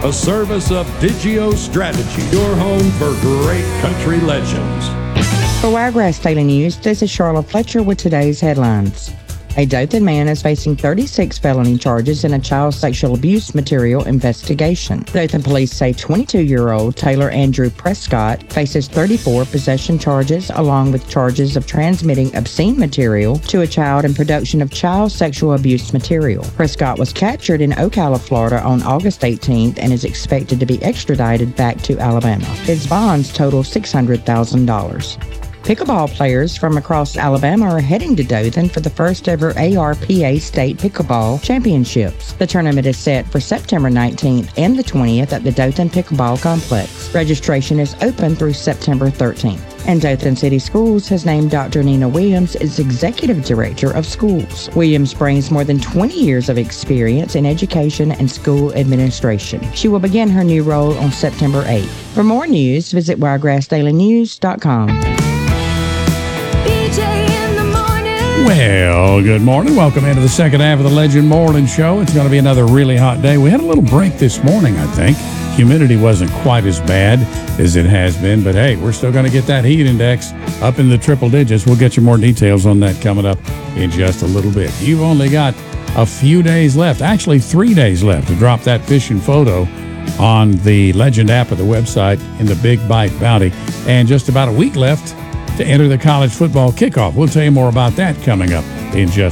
A service of Digio Strategy, your home for great country legends. For Wiregrass Daily News, this is Charlotte Fletcher with today's headlines. A Dothan man is facing 36 felony charges in a child sexual abuse material investigation. Dothan police say 22-year-old Taylor Andrew Prescott faces 34 possession charges along with charges of transmitting obscene material to a child and production of child sexual abuse material. Prescott was captured in Ocala, Florida on August 18th and is expected to be extradited back to Alabama. His bonds total $600,000. Pickleball players from across Alabama are heading to Dothan for the first ever ARPA State Pickleball Championships. The tournament is set for September 19th and the 20th at the Dothan Pickleball Complex. Registration is open through September 13th. And Dothan City Schools has named Dr. Nina Williams as Executive Director of Schools. Williams brings more than 20 years of experience in education and school administration. She will begin her new role on September 8th. For more news, visit wiregrassdailynews.com. Well, good morning. Welcome into the second half of the Legend Morning Show. It's going to be another really hot day. We had a little break this morning, I think. Humidity wasn't quite as bad as it has been, but hey, we're still going to get that heat index up in the triple digits. We'll get you more details on that coming up in just a little bit. You've only got a few days left, actually 3 days left, to drop that fishing photo on the Legend app of the website in the Big Bite Bounty, and just about a week left to enter the college football kickoff. We'll tell you more about that coming up in just